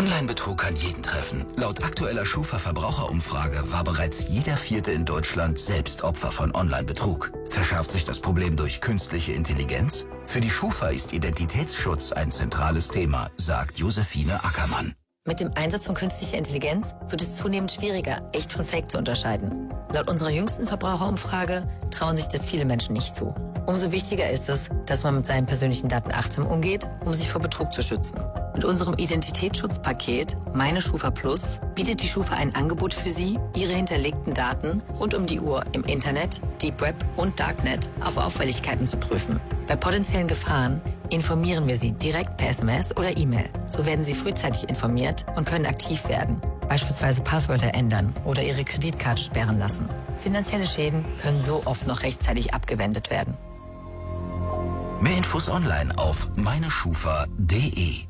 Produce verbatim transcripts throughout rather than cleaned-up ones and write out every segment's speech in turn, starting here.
Online-Betrug kann jeden treffen. Laut aktueller Schufa-Verbraucherumfrage war bereits jeder Vierte in Deutschland selbst Opfer von Online-Betrug. Verschärft sich das Problem durch künstliche Intelligenz? Für die Schufa ist Identitätsschutz ein zentrales Thema, sagt Josephine Ackermann. Mit dem Einsatz von künstlicher Intelligenz wird es zunehmend schwieriger, echt von Fake zu unterscheiden. Laut unserer jüngsten Verbraucherumfrage trauen sich das viele Menschen nicht zu. Umso wichtiger ist es, dass man mit seinen persönlichen Daten achtsam umgeht, um sich vor Betrug zu schützen. Mit unserem Identitätsschutzpaket Meine Schufa Plus bietet die Schufa ein Angebot für Sie, Ihre hinterlegten Daten rund um die Uhr im Internet, Deep Web und Darknet auf Auffälligkeiten zu prüfen. Bei potenziellen Gefahren informieren wir Sie direkt per S M S oder E-Mail. So werden Sie frühzeitig informiert und können aktiv werden, beispielsweise Passwörter ändern oder Ihre Kreditkarte sperren lassen. Finanzielle Schäden können so oft noch rechtzeitig abgewendet werden. Mehr Infos online auf meineschufa punkt de.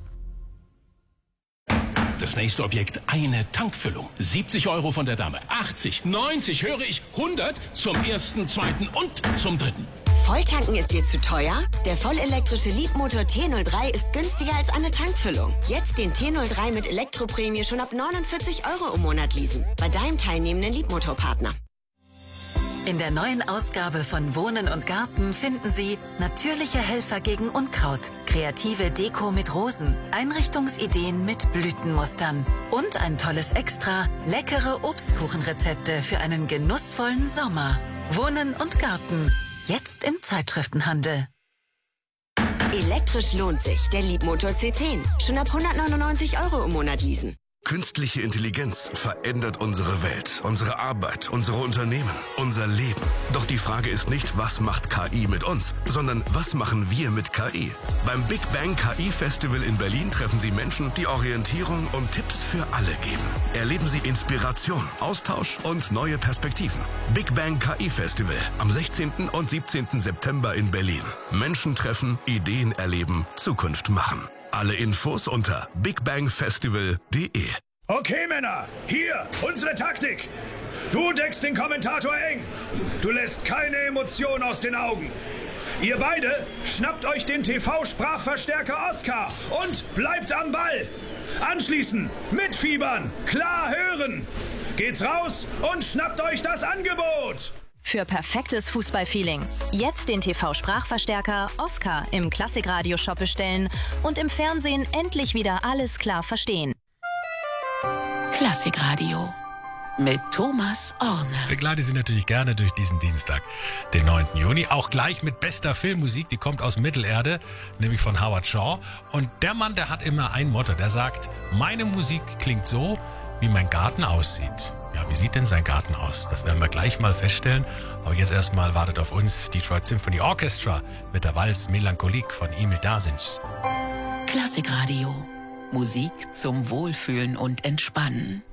Das nächste Objekt, eine Tankfüllung. siebzig Euro von der Dame, achtzig, neunzig, höre ich, hundert zum ersten, zweiten und zum dritten. Volltanken ist dir zu teuer? Der vollelektrische Leapmotor T null drei ist günstiger als eine Tankfüllung. Jetzt den T null drei mit Elektroprämie schon ab neunundvierzig Euro im Monat leasen. Bei deinem teilnehmenden Leapmotor-Partner. In der neuen Ausgabe von Wohnen und Garten finden Sie natürliche Helfer gegen Unkraut, kreative Deko mit Rosen, Einrichtungsideen mit Blütenmustern und ein tolles Extra, leckere Obstkuchenrezepte für einen genussvollen Sommer. Wohnen und Garten, jetzt im Zeitschriftenhandel. Elektrisch lohnt sich, der Leapmotor C zehn. Schon ab hundertneunundneunzig Euro im Monat leasen. Künstliche Intelligenz verändert unsere Welt, unsere Arbeit, unsere Unternehmen, unser Leben. Doch die Frage ist nicht, was macht K I mit uns, sondern was machen wir mit K I? Beim Big Bang K I Festival in Berlin treffen Sie Menschen, die Orientierung und Tipps für alle geben. Erleben Sie Inspiration, Austausch und neue Perspektiven. Big Bang K I Festival am sechzehnten und siebzehnten September in Berlin. Menschen treffen, Ideen erleben, Zukunft machen. Alle Infos unter bigbangfestival punkt de. Okay, Männer, hier unsere Taktik. Du deckst den Kommentator eng. Du lässt keine Emotion aus den Augen. Ihr beide schnappt euch den T V-Sprachverstärker Oscar und bleibt am Ball. Anschließend mitfiebern, klar hören. Geht's raus und schnappt euch das Angebot. Für perfektes Fußballfeeling. Jetzt den T V-Sprachverstärker Oscar im Klassikradio-Shop bestellen und im Fernsehen endlich wieder alles klar verstehen. Klassikradio mit Thomas Orne. Begleite Sie natürlich gerne durch diesen Dienstag, den neunten Juni. Auch gleich mit bester Filmmusik, die kommt aus Mittelerde, nämlich von Howard Shaw. Und der Mann, der hat immer ein Motto, der sagt, meine Musik klingt so, wie mein Garten aussieht. Ja, wie sieht denn sein Garten aus? Das werden wir gleich mal feststellen. Aber jetzt erstmal wartet auf uns Detroit Symphony Orchestra mit der Walz Melancholique von Emil Dasinsch. Klassikradio. Musik zum Wohlfühlen und Entspannen.